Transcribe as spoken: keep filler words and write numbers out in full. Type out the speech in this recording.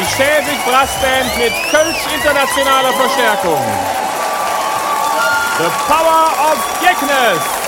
Die Schäfig Brassband mit Kölsch internationaler Verstärkung. The Power of Jeckness.